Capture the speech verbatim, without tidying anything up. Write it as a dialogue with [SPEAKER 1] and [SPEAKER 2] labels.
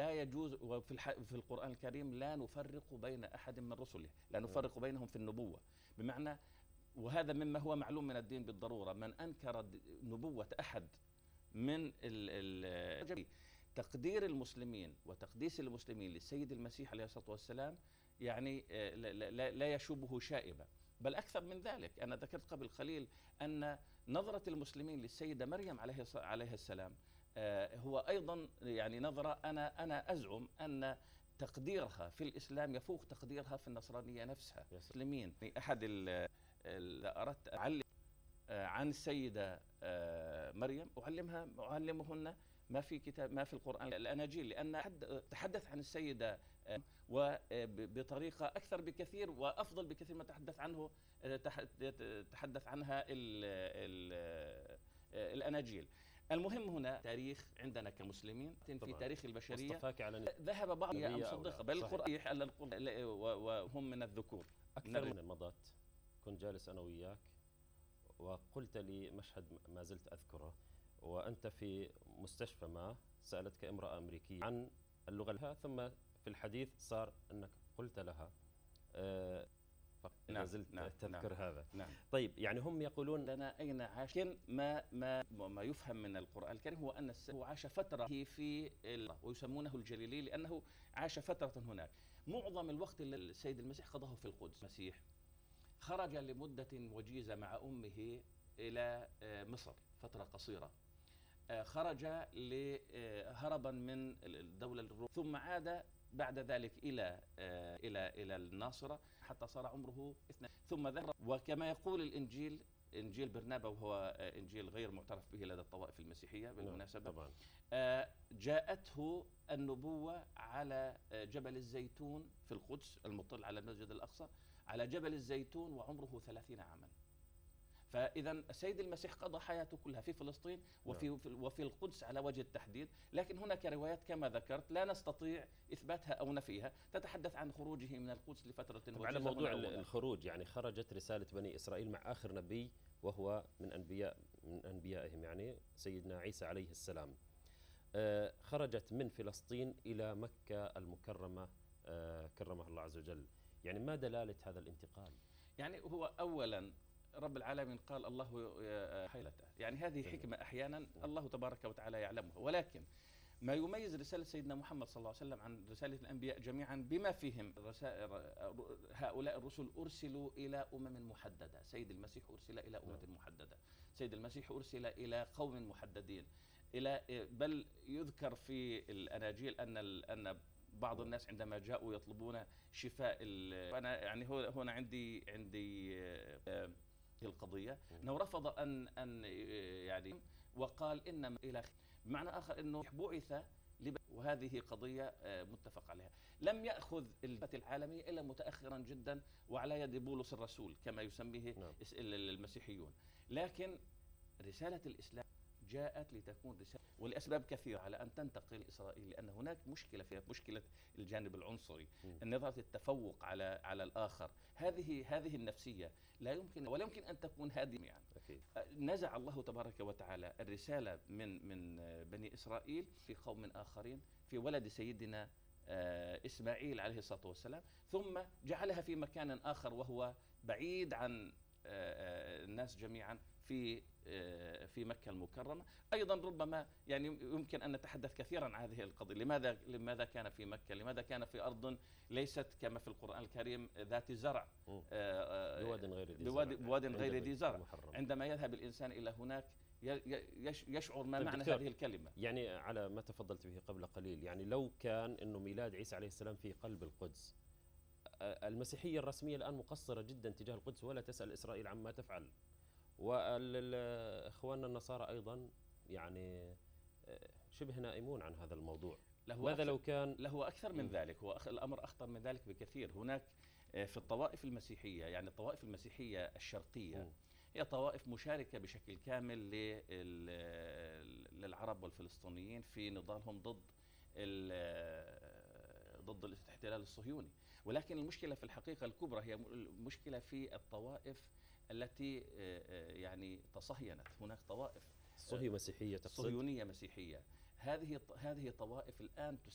[SPEAKER 1] لا يجوز. وفي الح... في القرآن الكريم لا نفرق بين أحد من رسله، لا نفرق بينهم في النبوة، بمعنى، وهذا مما هو معلوم من الدين بالضرورة، من أنكر نبوة أحد من ال ال تقدير المسلمين وتقديس المسلمين للسيد المسيح عليه الصلاة والسلام يعني لا, لا, لا يشوبه شائبة، بل أكثر من ذلك. أنا ذكرت قبل قليل أن نظرة المسلمين للسيدة مريم عليه السلام هو أيضا يعني نظرة أنا أنا أزعم أن تقديرها في الإسلام يفوق تقديرها في النصرانية نفسها. المسلمين أحد إذا أردت أعلم عن السيدة مريم أعلمها أعلمهن ما في كتاب ما في القرآن الأناجيل، لأن تحدث عن السيدة وبطريقة أكثر بكثير وأفضل بكثير ما تحدث عنه تحدث عنها ال ال الأناجيل. المهم هنا تاريخ عندنا كمسلمين في طبعا. تاريخ البشرية ذهب بعض مصدقة بل القرآن وهم من الذكور
[SPEAKER 2] أكثر من مضت. كنت جالس أنا وياك وقلت لي مشهد ما زلت أذكره، وأنت في مستشفى ما سألتك امرأة أمريكية عن اللغة لها، ثم في الحديث صار أنك قلت لها أه ما زلت نعم تذكر نعم هذا
[SPEAKER 1] نعم.
[SPEAKER 2] طيب يعني هم يقولون
[SPEAKER 1] لنا أين عاش، لكن ما ما ما يفهم من القرآن الكريم هو أن هو عاش فترة في ويسمونه الجليلي لأنه عاش فترة هناك. معظم الوقت اللي السيد المسيح قضاه في القدس. المسيح خرج لمدة وجيزة مع أمه إلى مصر فترة قصيرة، خرج هربا من الدولة الرومية، ثم عاد بعد ذلك إلى إلى إلى الناصرة حتى صار عمره اثنين، ثم ذهب. وكما يقول الإنجيل إنجيل برنابا، وهو إنجيل غير معترف به لدى الطوائف المسيحية بالمناسبة،
[SPEAKER 2] طبعا.
[SPEAKER 1] جاءته النبوة على جبل الزيتون في القدس المطل على المسجد الأقصى، على جبل الزيتون وعمره ثلاثين عاما. فإذا السيد المسيح قضى حياته كلها في فلسطين وفي وفي القدس على وجه التحديد، لكن هناك روايات كما ذكرت لا نستطيع إثباتها أو نفيها تتحدث عن خروجه من القدس لفترة وجيزة.
[SPEAKER 2] على موضوع الخروج، يعني خرجت رسالة بني إسرائيل مع آخر نبي وهو من أنبياء من أنبيائهم يعني سيدنا عيسى عليه السلام. آه خرجت من فلسطين إلى مكة المكرمة آه كرمها الله عز وجل. يعني ما دلالة هذا الانتقال؟
[SPEAKER 1] يعني هو أولا رب العالمين قال الله حيلته، يعني هذه حكمة أحيانا الله تبارك وتعالى يعلمها، ولكن ما يميز رسالة سيدنا محمد صلى الله عليه وسلم عن رسالة الأنبياء جميعا بما فيهم رسائل هؤلاء الرسل أرسلوا إلى أمم محددة. سيد المسيح أرسل إلى أمة محددة، سيد المسيح أرسل إلى قوم محددين، إلى بل يذكر في الأناجيل أن أن بعض الناس عندما جاءوا يطلبون شفاء. أنا يعني هنا عندي عندي القضية أنه رفض أن أن يعني وقال إنما إلى بمعنى آخر أنه بعث، وهذه قضية متفق عليها. لم يأخذ الفتح العالمي إلا متأخرا جدا وعلى يد بولس الرسول كما يسميه المسيحيون، لكن رسالة الإسلام جاءت لتكون رسالة ولأسباب كثيرة على أن تنتقل إسرائيل، لأن هناك مشكلة فيها مشكلة الجانب العنصري، النظرة التفوق على على الآخر. هذه هذه النفسية لا يمكن ولا يمكن أن تكون هادمة. يعني نزع الله تبارك وتعالى الرسالة من من بني إسرائيل في قوم آخرين، في ولد سيدنا إسماعيل عليه الصلاة والسلام، ثم جعلها في مكان آخر وهو بعيد عن الناس جميعا في في مكة المكرمة. أيضا ربما يعني يمكن أن نتحدث كثيرا عن هذه القضية، لماذا لماذا كان في مكة، لماذا كان في أرض ليست كما في القرآن الكريم ذات زرع،
[SPEAKER 2] بواد غير ذي
[SPEAKER 1] زرع, بواد غير ذي زرع. عندما يذهب الإنسان إلى هناك يشعر ما معنى هذه الكلمة.
[SPEAKER 2] يعني على ما تفضلت به قبل قليل، يعني لو كان إنه ميلاد عيسى عليه السلام في قلب القدس، المسيحية الرسمية الآن مقصرة جدا تجاه القدس ولا تسأل إسرائيل عما تفعل، وإخواننا النصارى أيضا يعني شبه نائمون عن هذا الموضوع. ماذا لو كان
[SPEAKER 1] له أكثر من ذلك؟ هو الأمر أخطر من ذلك بكثير. هناك في الطوائف المسيحية، يعني الطوائف المسيحية الشرقية م. هي طوائف مشاركة بشكل كامل للعرب والفلسطينيين في نضالهم ضد ضد الاحتلال الصهيوني، ولكن المشكلة في الحقيقة الكبرى هي المشكلة في الطوائف التي يعني تصهينت. هناك طوائف
[SPEAKER 2] صهيونية مسيحية،
[SPEAKER 1] صهيونية مسيحية. هذه هذه طوائف الآن